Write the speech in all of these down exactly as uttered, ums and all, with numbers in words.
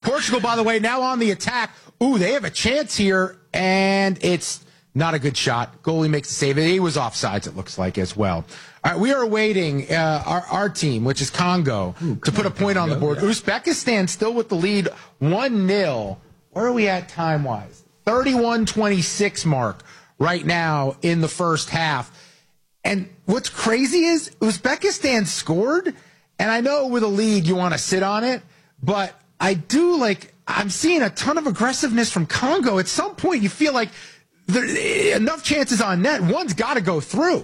Portugal, by the way, now on the attack. Ooh, they have a chance here, and it's not a good shot. Goalie makes the save. He was offsides, it looks like, as well. All right, we are awaiting uh, our, our team, which is Congo, Ooh, to put a point Congo, on the board. Yeah. Uzbekistan still with the lead, one nil. Where are we at time-wise? thirty-one twenty-six mark right now in the first half. And what's crazy is Uzbekistan scored, and I know with a lead you want to sit on it, but I do like, I'm seeing a ton of aggressiveness from Congo. At some point you feel like there, enough chances on net, one's got to go through.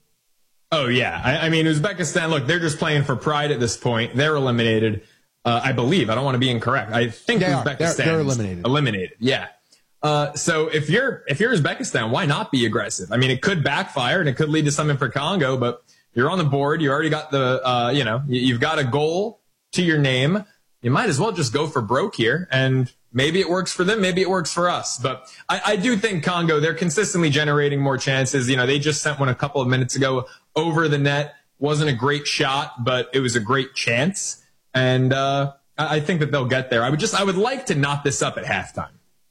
Oh, yeah. I, I mean, Uzbekistan, look, they're just playing for pride at this point. They're eliminated, uh, I believe. I don't want to be incorrect. I think Uzbekistan they're, they're eliminated. Eliminated, yeah. Uh, so if you're if you're Uzbekistan, why not be aggressive? I mean, it could backfire and it could lead to something for Congo, but you're on the board. You already got the, uh, you know, you've got a goal to your name. You might as well just go for broke here, and maybe it works for them, maybe it works for us. But I, I do think Congo, they're consistently generating more chances. You know, they just sent one a couple of minutes ago over the net. Wasn't a great shot, but it was a great chance. And uh, I, I think that they'll get there. I would just, I would like to knot this up at halftime.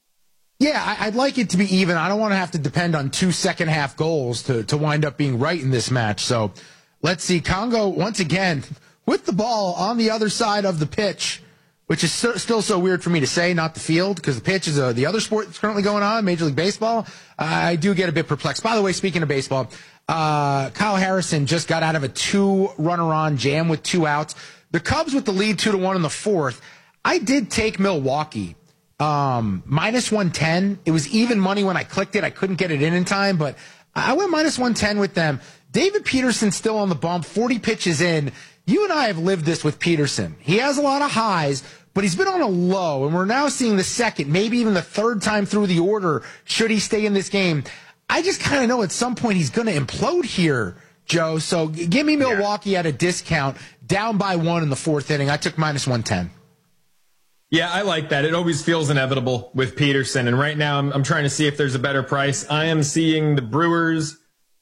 Yeah, I'd like it to be even. I don't want to have to depend on two second half goals to, to wind up being right in this match. So let's see. Congo, once again, with the ball on the other side of the pitch, which is so, still so weird for me to say, not the field, because the pitch is uh, the other sport that's currently going on, Major League Baseball. I do get a bit perplexed. By the way, speaking of baseball, uh, Kyle Harrison just got out of a two-runner-on jam with two outs. The Cubs with the lead two to one in the fourth. I did take Milwaukee. Um, minus one ten. It was even money when I clicked it. I couldn't get it in in time, but I went minus one ten with them. David Peterson still on the bump, forty pitches in. You and I have lived this with Peterson. He has a lot of highs, but he's been on a low, and we're now seeing the second, maybe even the third time through the order, should he stay in this game. I just kind of know at some point he's going to implode here, Joe. So give me Milwaukee yeah. at a discount, down by one in the fourth inning. I took minus one ten. Yeah, I like that. It always feels inevitable with Peterson. And right now I'm, I'm trying to see if there's a better price. I am seeing the Brewers.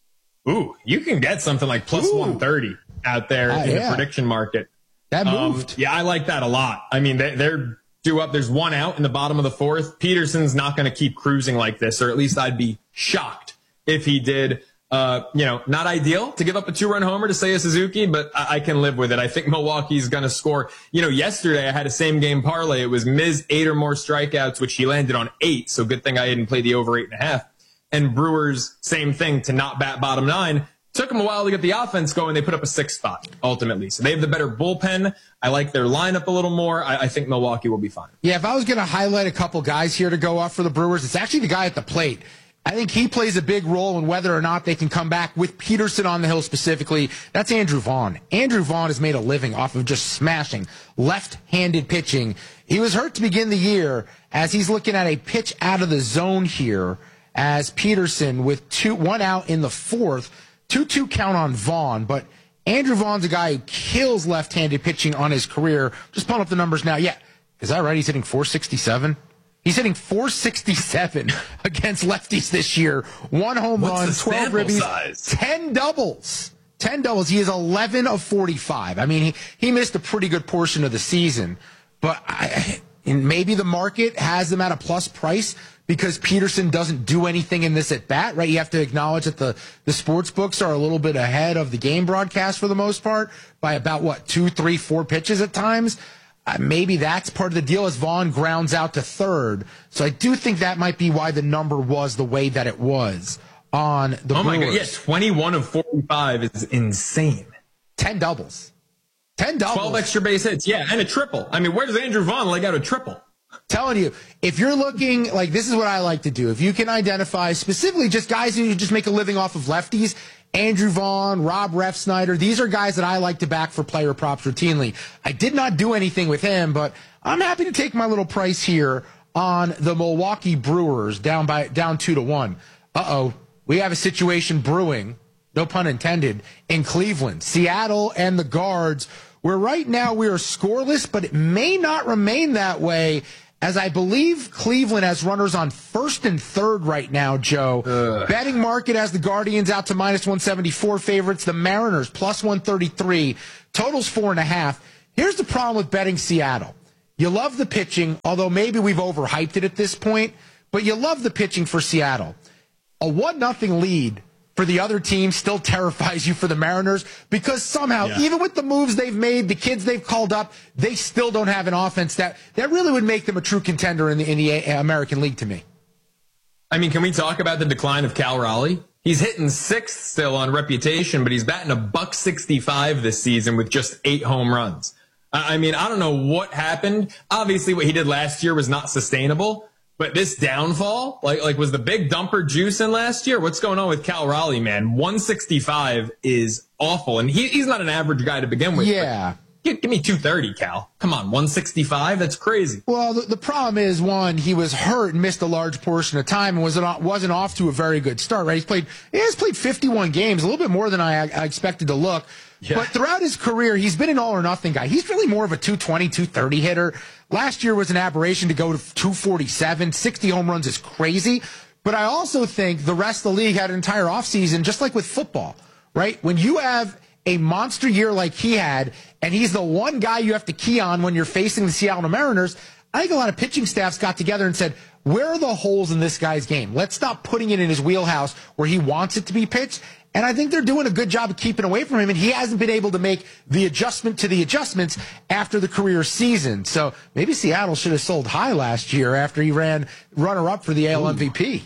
Ooh, you can get something like plus Ooh. one thirty out there uh, in yeah. the prediction market. That moved. Um, yeah, I like that a lot. I mean, they, they're due up. There's one out in the bottom of the fourth. Peterson's not going to keep cruising like this, or at least I'd be shocked if he did. Uh, you know, not ideal to give up a two-run homer to Seiya Suzuki, but I, I can live with it. I think Milwaukee's going to score. You know, yesterday I had a same-game parlay. It was Miz eight or more strikeouts, which he landed on eight, so good thing I didn't play the over eight and a half. And Brewers, same thing, to not bat bottom nine. Took them a while to get the offense going. They put up a sixth spot, ultimately. So they have the better bullpen. I like their lineup a little more. I, I think Milwaukee will be fine. Yeah, if I was going to highlight a couple guys here to go off for the Brewers, it's actually the guy at the plate. I think he plays a big role in whether or not they can come back with Peterson on the hill specifically. That's Andrew Vaughn. Andrew Vaughn has made a living off of just smashing left-handed pitching. He was hurt to begin the year as he's looking at a pitch out of the zone here as Peterson with two, one out in the fourth. two two count on Vaughn, but Andrew Vaughn's a guy who kills left-handed pitching on his career. Just pulling up the numbers now. Yeah, is that right? He's hitting four sixty-seven? He's hitting four sixty-seven against lefties this year. One home What's run, twelve ribbies, size? ten doubles. ten doubles. He is eleven of forty-five. I mean, he, he missed a pretty good portion of the season. But I, and maybe the market has them at a plus price because Peterson doesn't do anything in this at bat, right? You have to acknowledge that the, the sports books are a little bit ahead of the game broadcast for the most part by about, what, two, three, four pitches at times. Uh, maybe that's part of the deal as Vaughn grounds out to third. So I do think that might be why the number was the way that it was on the Oh, Brewers. my God. Yeah, twenty-one of forty-five is insane. ten doubles. ten doubles. twelve extra base hits. Yeah, and a triple. I mean, where does Andrew Vaughn leg out a triple? Telling you, if you're looking, like, this is what I like to do. If you can identify specifically just guys who just make a living off of lefties, Andrew Vaughn, Rob Refsnyder, these are guys that I like to back for player props routinely. I did not do anything with him, but I'm happy to take my little price here on the Milwaukee Brewers down by down two to one. Uh-oh, we have a situation brewing, no pun intended, in Cleveland. Seattle and the Guards, where right now we are scoreless, but it may not remain that way, as I believe Cleveland has runners on first and third right now, Joe. Ugh. Betting market has the Guardians out to minus one seventy-four favorites, the Mariners plus one thirty-three, totals four and a half. Here's the problem with betting Seattle. You love the pitching, although maybe we've overhyped it at this point, but you love the pitching for Seattle. A one nothing lead for the other team still terrifies you for the Mariners because somehow, yeah. even with the moves they've made, the kids they've called up, they still don't have an offense that, that really would make them a true contender in the, in the American League to me. I mean, can we talk about the decline of Cal Raleigh? He's hitting sixth still on reputation, but he's batting a buck sixty-five this season with just eight home runs. I mean, I don't know what happened. Obviously, what he did last year was not sustainable. But this downfall, like, like was the big dumper juicing last year? What's going on with Cal Raleigh, man? one sixty-five is awful. And he, he's not an average guy to begin with. Yeah. Give, give me two thirty, Cal. Come on, one sixty-five? That's crazy. Well, the, the problem is, one, he was hurt and missed a large portion of time and wasn't, wasn't off to a very good start, right? He's played, he has played fifty-one games, a little bit more than I, I expected to look. Yeah. But throughout his career, he's been an all-or-nothing guy. He's really more of a two twenty, two thirty hitter. Last year was an aberration to go to two forty-seven. sixty home runs is crazy. But I also think the rest of the league had an entire offseason, just like with football, right? When you have a monster year like he had, and he's the one guy you have to key on when you're facing the Seattle Mariners, I think a lot of pitching staffs got together and said, where are the holes in this guy's game? Let's stop putting it in his wheelhouse where he wants it to be pitched. And I think they're doing a good job of keeping away from him, and he hasn't been able to make the adjustment to the adjustments after the career season. So maybe Seattle should have sold high last year after he ran runner-up for the A L M V P.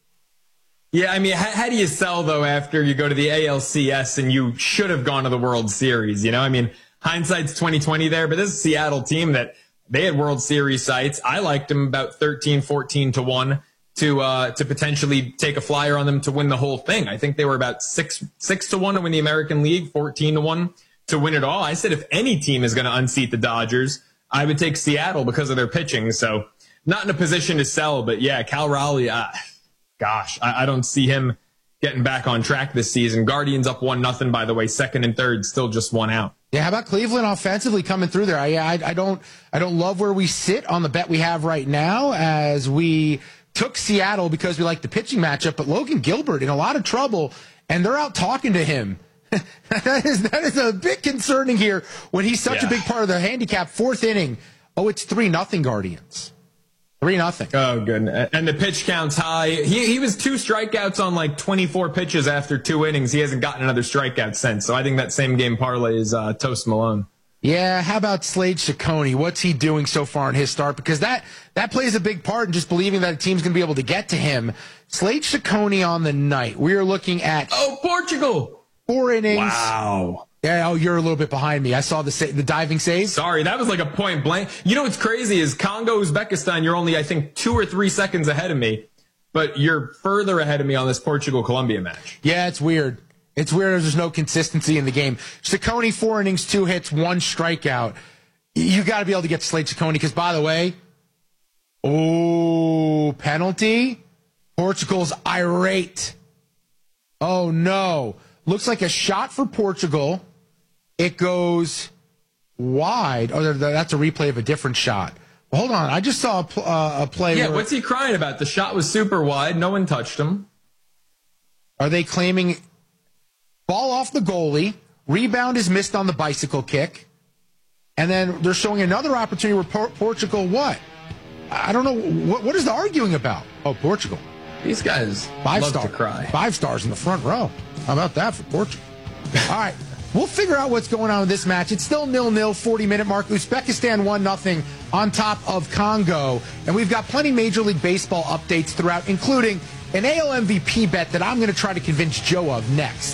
Yeah, I mean, how, how do you sell, though, after you go to the A L C S and you should have gone to the World Series? You know, I mean, hindsight's twenty twenty there, but this is a Seattle team that they had World Series sites. I liked them about thirteen, fourteen to one. to uh to potentially take a flyer on them to win the whole thing. I think they were about six six to one to win the American League, fourteen to one to win it all. I said if any team is going to unseat the Dodgers, I would take Seattle because of their pitching. So not in a position to sell, but yeah, Cal Raleigh, uh, gosh, I, I don't see him getting back on track this season. Guardians up one nothing, by the way, second and third, still just one out. Yeah, how about Cleveland offensively coming through there? I, I I don't I don't love where we sit on the bet we have right now as we took Seattle because we like the pitching matchup, but Logan Gilbert in a lot of trouble, and they're out talking to him. that is that is a bit concerning here when he's such yeah. a big part of the handicap. Fourth inning, oh, it's three nothing Guardians. Three nothing. Oh, good. And the pitch count's high. He he was two strikeouts on like twenty-four pitches after two innings. He hasn't gotten another strikeout since. So I think that same game parlay is uh, toast Malone. Yeah, how about Slade Ciccone? What's he doing so far in his start? Because that, that plays a big part in just believing that a team's going to be able to get to him. Slade Ciccone on the night. We are looking at... Oh, Portugal! Four innings. Wow. Yeah, oh, you're a little bit behind me. I saw the sa- the diving save. Sorry, that was like a point blank. You know what's crazy is Congo, Uzbekistan, you're only, I think, two or three seconds ahead of me. But you're further ahead of me on this Portugal-Colombia match. Yeah, it's weird. It's weird there's no consistency in the game. Ciccone, four innings, two hits, one strikeout. You got to be able to get Slade Ciccone because, by the way, oh, penalty. Portugal's irate. Oh, no. Looks like a shot for Portugal. It goes wide. Oh, that's a replay of a different shot. Well, hold on. I just saw a, pl- uh, a play. Yeah, where, what's he crying about? The shot was super wide. No one touched him. Are they claiming... Ball off the goalie, rebound is missed on the bicycle kick, and then they're showing another opportunity where Por- Portugal what? I don't know. What, what is the arguing about? Oh, Portugal. These guys Five love star, to cry. Five stars in the front row. How about that for Portugal? All right. We'll figure out what's going on with this match. It's still nil-nil, forty-minute mark. Uzbekistan one nothing on top of Congo. And we've got plenty Major League Baseball updates throughout, including an A L M V P bet that I'm going to try to convince Joe of next.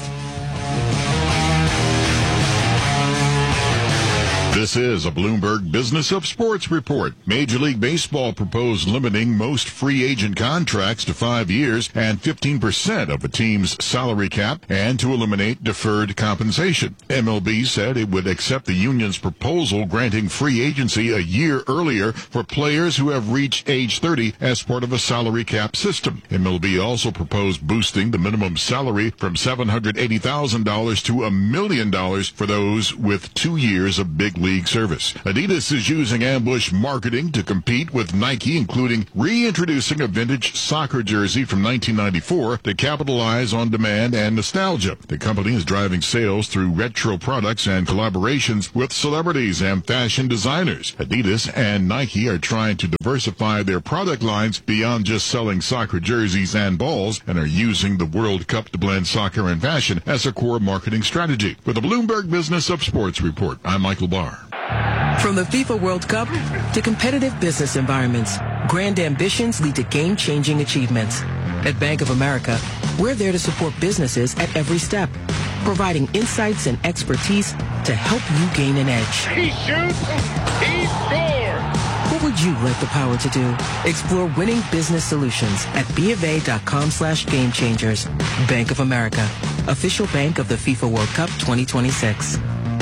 This is a Bloomberg Business of Sports report. Major League Baseball proposed limiting most free agent contracts to five years and fifteen percent of a team's salary cap and to eliminate deferred compensation. M L B said it would accept the union's proposal granting free agency a year earlier for players who have reached age thirty as part of a salary cap system. M L B also proposed boosting the minimum salary from seven hundred eighty thousand dollars to a million dollars for those with two years of big league league service. Adidas is using ambush marketing to compete with Nike, including reintroducing a vintage soccer jersey from nineteen ninety-four to capitalize on demand and nostalgia. The company is driving sales through retro products and collaborations with celebrities and fashion designers. Adidas and Nike are trying to diversify their product lines beyond just selling soccer jerseys and balls, and are using the World Cup to blend soccer and fashion as a core marketing strategy. For the Bloomberg Business of Sports Report, I'm Michael Barr. From the FIFA World Cup to competitive business environments, grand ambitions lead to game-changing achievements. At Bank of America, we're there to support businesses at every step, providing insights and expertise to help you gain an edge. He shoots, he scores! What would you like the power to do? Explore winning business solutions at bofa.com slash game changers. Bank of America, official bank of the FIFA World Cup twenty twenty-six.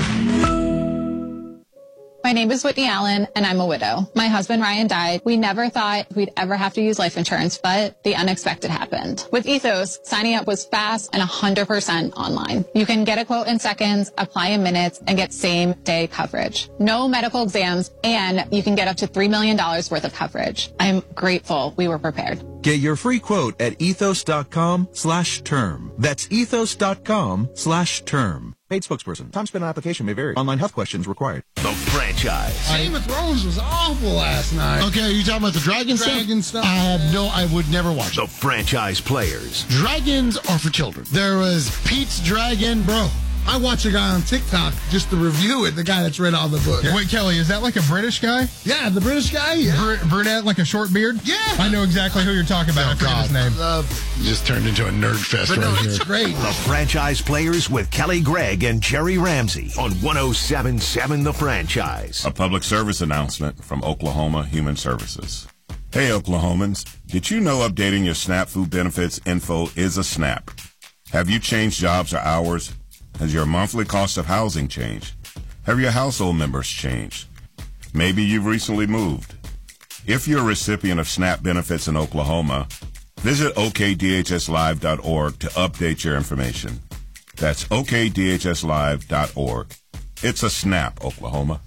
My name is Whitney Allen, and I'm a widow. My husband, Ryan, died. We never thought we'd ever have to use life insurance, but the unexpected happened. With Ethos, signing up was fast and one hundred percent online. You can get a quote in seconds, apply in minutes, and get same-day coverage. No medical exams, and you can get up to three million dollars worth of coverage. I'm grateful we were prepared. Get your free quote at ethos.com slash term. That's ethos.com slash term. Paid spokesperson. Time spent on application may vary. Online health questions required. The franchise. Game of Thrones was awful last night. Okay, are you talking about the dragon, Dragon stuff? stuff? I have no, I would never watch The it. franchise players. Dragons are for children. There was Pete's Dragon, bro. I watch a guy on TikTok just to review it, the guy that's read all the books. Wait, Kelly, is that like a British guy? Yeah, the British guy? Yeah. Br- brunette, like a short beard? Yeah. I know exactly who you're talking about. Oh, I forget God. his name. Uh, Just turned into a nerd fest but right no, here. it's great. The franchise players with Kelly Gregg and Jerry Ramsey on one oh seven point seven The Franchise. A public service announcement from Oklahoma Human Services. Hey, Oklahomans, did you know updating your SNAP food benefits info is a snap? Have you changed jobs or hours? Has your monthly cost of housing changed? Have your household members changed? Maybe you've recently moved. If you're a recipient of SNAP benefits in Oklahoma, visit O K D H S live dot org to update your information. That's O K D H S live dot org. It's a snap, Oklahoma.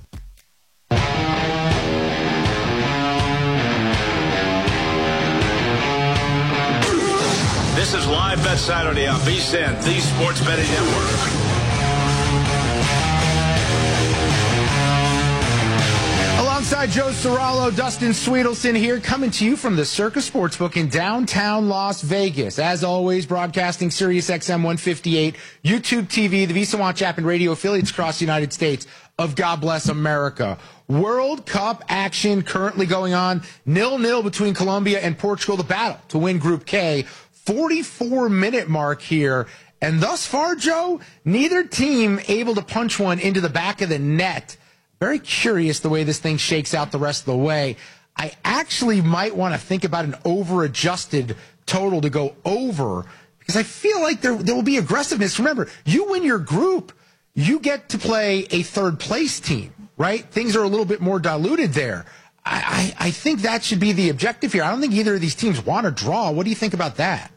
This is Live Bet Saturday on V S I N, the Sports Betting Network. Alongside Joe Serralo, Dustin Sweetelson here, coming to you from the Circa Sportsbook in downtown Las Vegas. As always, broadcasting Sirius X M one fifty-eight, YouTube T V, the Visa Watch app, and radio affiliates across the United States of God Bless America. World Cup action currently going on, nil-nil between Colombia and Portugal. The battle to win Group K, forty-four minute mark here. And thus far, Joe, neither team able to punch one into the back of the net. Very curious the way this thing shakes out the rest of the way. I actually might want to think about an over-adjusted total to go over, because I feel like there, there will be aggressiveness. Remember, you win your group, you get to play a third-place team, right? Things are a little bit more diluted there. I, I, I think that should be the objective here. I don't think either of these teams want to draw. What do you think about that?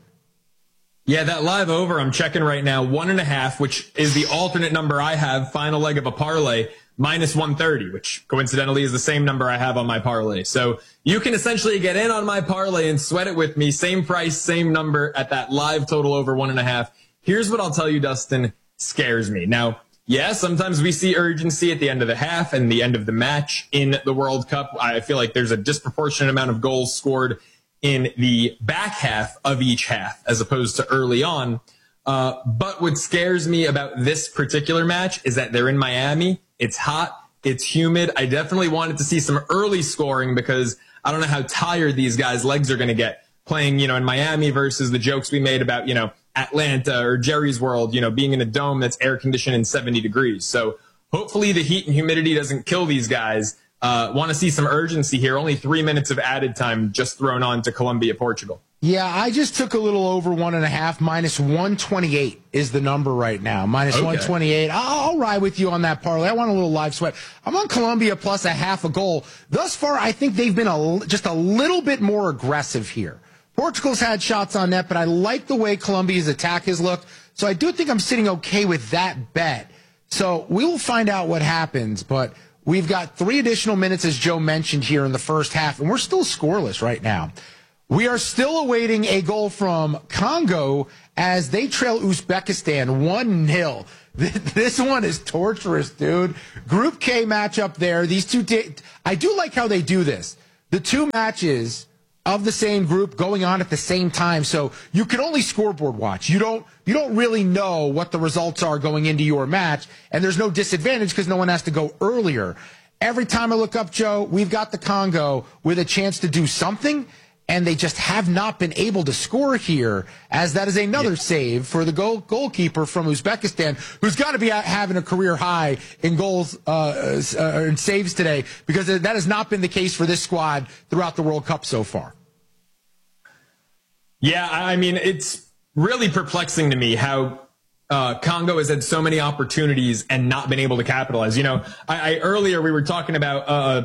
Yeah, that live over, I'm checking right now, one and a half, which is the alternate number I have, final leg of a parlay, minus one thirty, which coincidentally is the same number I have on my parlay. So you can essentially get in on my parlay and sweat it with me. Same price, same number at that live total over one and a half. Here's what I'll tell you, Dustin, scares me. Now, yeah, sometimes we see urgency at the end of the half and the end of the match in the World Cup. I feel like there's a disproportionate amount of goals scored in the back half of each half as opposed to early on. Uh, but what scares me about this particular match is that they're in Miami. It's hot. It's humid. I definitely wanted to see some early scoring because I don't know how tired these guys' legs are going to get playing, you know, in Miami versus the jokes we made about, you know, Atlanta or Jerry's World, you know, being in a dome that's air conditioned in seventy degrees. So hopefully the heat and humidity doesn't kill these guys. Uh, want to see some urgency here. Only three minutes of added time just thrown on to Colombia, Portugal. Yeah, I just took a little over one and a half. Minus one twenty-eight is the number right now. Minus okay. one twenty-eight. I'll, I'll ride with you on that parlay. I want a little live sweat. I'm on Colombia plus a half a goal. Thus far, I think they've been a, just a little bit more aggressive here. Portugal's had shots on net, but I like the way Colombia's attack has looked. So I do think I'm sitting okay with that bet. So we'll find out what happens, but we've got three additional minutes, as Joe mentioned here in the first half, and we're still scoreless right now. We are still awaiting a goal from Congo as they trail Uzbekistan one nil. This one is torturous, dude. Group K matchup there. These two, t- I do like how they do this. The two matches of the same group going on at the same time, so you can only scoreboard watch. You don't, you don't really know what the results are going into your match, and there's no disadvantage because no one has to go earlier. Every time I look up, Joe, we've got the Congo with a chance to do something, and they just have not been able to score here, as that is another yeah. save for the goal, goalkeeper from Uzbekistan, who's got to be having a career high in goals uh, uh, and saves today, because that has not been the case for this squad throughout the World Cup so far. Yeah, I mean, it's really perplexing to me how uh, Congo has had so many opportunities and not been able to capitalize. You know, I, I earlier we were talking about uh,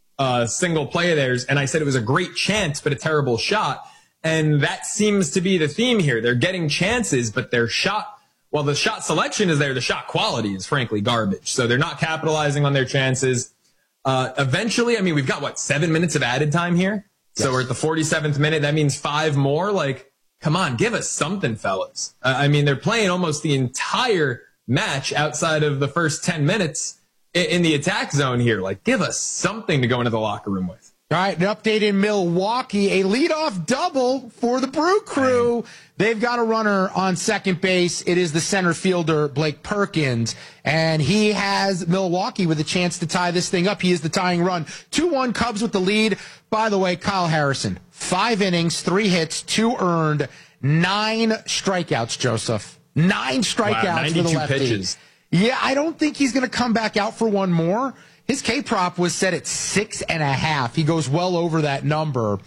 a single play of theirs, and I said it was a great chance, but a terrible shot. And that seems to be the theme here. They're getting chances, but their shot, well, the shot selection is there. The shot quality is frankly garbage. So they're not capitalizing on their chances. Uh, eventually, I mean, we've got, what, seven minutes of added time here? Yes. So we're at the forty-seventh minute. That means five more. Like, come on, give us something, fellas. Uh, I mean, they're playing almost the entire match outside of the first ten minutes in the attack zone here. Like, give us something to go into the locker room with. All right, an update in Milwaukee. A leadoff double for the Brew Crew. They've got a runner on second base. It is the center fielder, Blake Perkins, and he has Milwaukee with a chance to tie this thing up. He is the tying run. two one Cubs with the lead. By the way, Kyle Harrison, five innings, three hits, two earned, nine strikeouts, Joseph. Nine strikeouts wow, for the lefty. Pitches. Yeah, I don't think he's going to come back out for one more. His K-prop was set at six and a half. He goes well over that number.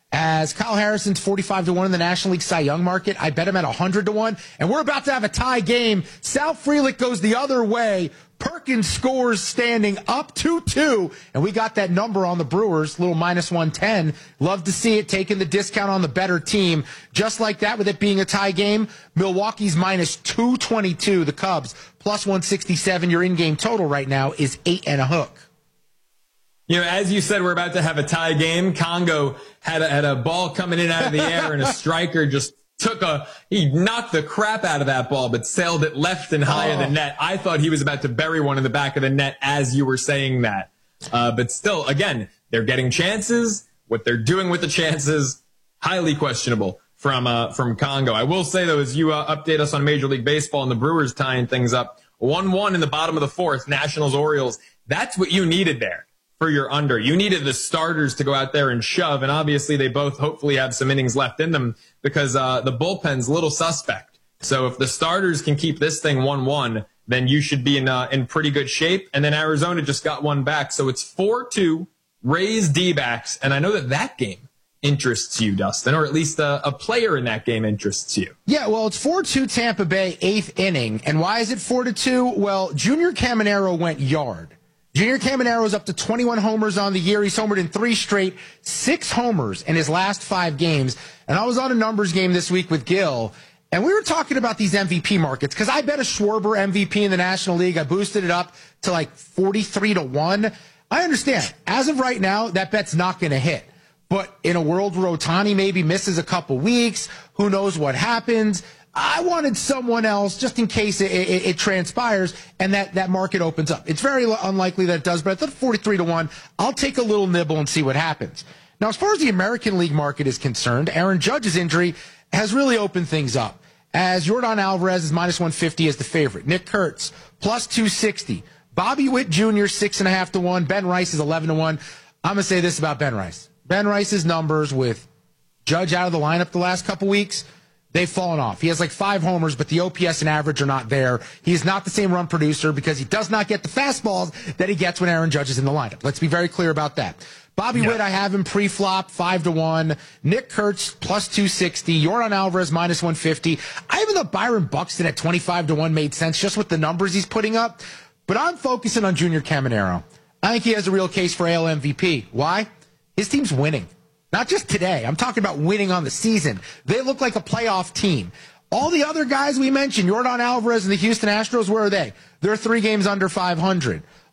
As Kyle Harrison's forty-five to one in the National League Cy Young market, I bet him at one hundred to one. And we're about to have a tie game. Sal Frelick goes the other way. Perkins scores standing up two two. And we got that number on the Brewers, little minus one ten. Love to see it, taking the discount on the better team. Just like that, with it being a tie game, Milwaukee's minus two twenty-two. The Cubs, plus one sixty-seven. Your in-game total right now is eight and a hook. You know, as you said, we're about to have a tie game. Congo had a, had a ball coming in out of the air, and a striker just took a, he knocked the crap out of that ball, but sailed it left and high of the net. I thought he was about to bury one in the back of the net as you were saying that. Uh, but still, again, they're getting chances. What they're doing with the chances, highly questionable from, uh, from Congo. I will say, though, as you uh, update us on Major League Baseball and the Brewers tying things up, one one in the bottom of the fourth, Nationals, Orioles. That's what you needed there for your under. You needed the starters to go out there and shove, and obviously they both hopefully have some innings left in them because uh, the bullpen's a little suspect. So if the starters can keep this thing one one, then you should be in uh, in pretty good shape. And then Arizona just got one back, so it's four two, Rays D-backs, and I know that that game interests you, Dustin, or at least a, a player in that game interests you. Yeah, well, it's four two Tampa Bay, eighth inning. And why is it four to two? Well, Junior Caminero went yard. Junior Caminero's up to twenty-one homers on the year. He's homered in three straight, six homers in his last five games. And I was on a numbers game this week with Gil, and we were talking about these M V P markets because I bet a Schwarber M V P in the National League. I boosted it up to like forty-three to one. I understand. As of right now, that bet's not going to hit. But in a world where Ohtani maybe misses a couple weeks, who knows what happens? I wanted someone else just in case it, it, it transpires and that, that market opens up. It's very unlikely that it does, but I thought forty-three to one, I'll take a little nibble and see what happens. Now, as far as the American League market is concerned, Aaron Judge's injury has really opened things up, as Yordan Alvarez is minus one fifty as the favorite. Nick Kurtz, plus two sixty. Bobby Witt Junior, six and a half to one. Ben Rice is eleven to one. I'm going to say this about Ben Rice. Ben Rice's numbers with Judge out of the lineup the last couple weeks, they've fallen off. He has like five homers, but the O P S and average are not there. He is not the same run producer because he does not get the fastballs that he gets when Aaron Judge is in the lineup. Let's be very clear about that. Bobby yeah. Witt, I have him pre-flop, five to one. Nick Kurtz, plus two sixty. Yordan Alvarez, minus one fifty. I even thought Byron Buxton at twenty-five to one made sense just with the numbers he's putting up. But I'm focusing on Junior Caminero. I think he has a real case for A L M V P. Why? His team's winning. Not just today. I'm talking about winning on the season. They look like a playoff team. All the other guys we mentioned, Yordan Alvarez and the Houston Astros, where are they? They're three games under five hundred.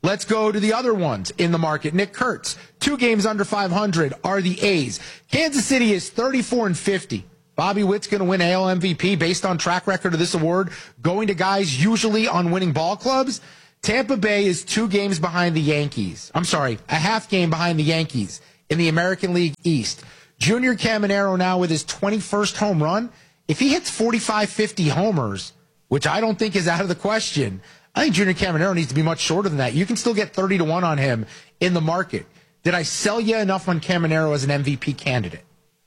Let's go to the other ones in the market. Nick Kurtz, two games under five hundred are the A's. Kansas City is thirty-four and fifty. Bobby Witt's going to win A L M V P based on track record of this award, going to guys usually on winning ball clubs. Tampa Bay is two games behind the Yankees. I'm sorry, a half game behind the Yankees in the American League East. Junior Caminero now with his twenty-first home run. If he hits forty-five, fifty homers, which I don't think is out of the question, I think Junior Caminero needs to be much shorter than that. You can still get thirty to one on him in the market. Did I sell you enough on Caminero as an M V P candidate?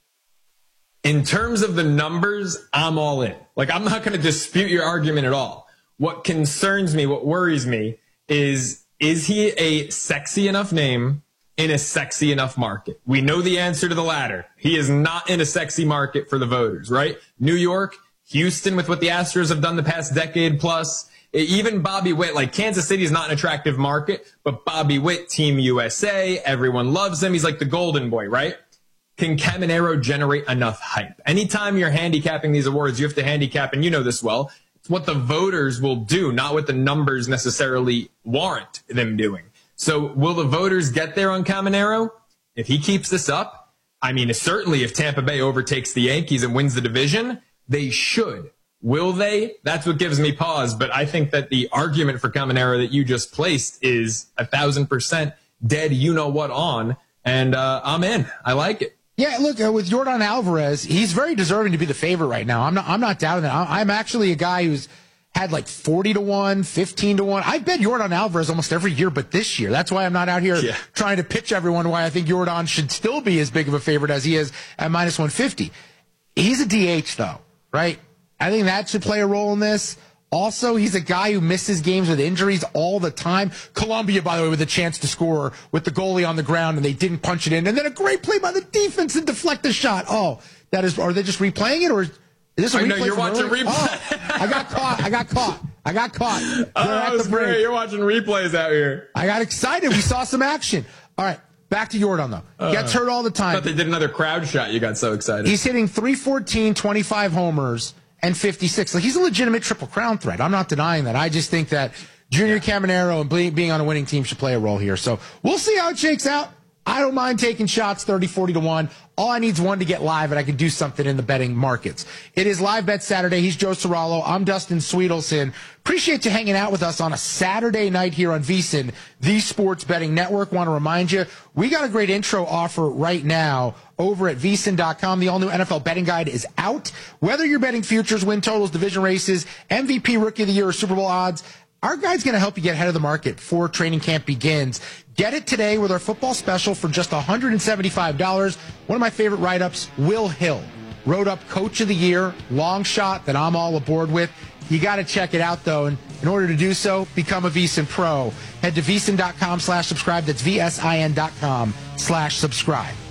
In terms of the numbers, I'm all in. Like, I'm not going to dispute your argument at all. What concerns me, what worries me, is, is he a sexy enough name in a sexy enough market? We know the answer to the latter. He is not in a sexy market for the voters, right? New York, Houston, with what the Astros have done the past decade plus, even Bobby Witt, like Kansas City is not an attractive market, but Bobby Witt, Team U S A, everyone loves him. He's like the golden boy, right? Can Caminero generate enough hype? Anytime you're handicapping these awards, you have to handicap, and you know this well, it's what the voters will do, not what the numbers necessarily warrant them doing. So will the voters get there on Caminero? If he keeps this up, I mean, certainly if Tampa Bay overtakes the Yankees and wins the division, they should. Will they? That's what gives me pause. But I think that the argument for Caminero that you just placed is a thousand percent dead you know what on. And uh, I'm in. I like it. Yeah, look, uh, with Yordan Alvarez, he's very deserving to be the favorite right now. I'm not I'm not doubting that. I'm actually a guy who's had like forty to one, fifteen to one. I bet Yordan Alvarez almost every year, but this year. That's why I'm not out here yeah. trying to pitch everyone why I think Yordan should still be as big of a favorite as he is at minus one fifty. He's a D H, though, right? I think that should play a role in this. Also, he's a guy who misses games with injuries all the time. Columbia, by the way, with a chance to score with the goalie on the ground, and they didn't punch it in. And then a great play by the defense and deflect the shot. Oh, that is. Are they just replaying it, or is this a I replay? know you're watching earlier? replay. Oh, I got caught. I got caught. I got caught. Oh, that was great. You're watching replays out here. I got excited. We saw some action. All right. Back to Yordan, though. Uh, Gets hurt all the time. I thought they did another crowd shot. You got so excited. He's hitting three fourteen, twenty-five homers, and fifty-six. Like, he's a legitimate Triple Crown threat. I'm not denying that. I just think that Junior yeah. Caminero and being on a winning team should play a role here. So we'll see how it shakes out. I don't mind taking shots thirty, forty to one. All I need is one to get live, and I can do something in the betting markets. It is Live Bet Saturday. He's Joe Serralo. I'm Dustin Sweetelson. Appreciate you hanging out with us on a Saturday night here on VSiN, the Sports Betting Network. Want to remind you, we got a great intro offer right now over at V S I N dot com. The all-new N F L betting guide is out. Whether you're betting futures, win totals, division races, M V P, Rookie of the Year, or Super Bowl odds, our guide's going to help you get ahead of the market before training camp begins. Get it today with our football special for just one hundred seventy-five dollars. One of my favorite write-ups, Will Hill, wrote up Coach of the Year, long shot that I'm all aboard with. You got to check it out, though. And in order to do so, become a VSiN Pro. Head to V S I N dot com slash subscribe. That's V S I N dot com slash subscribe.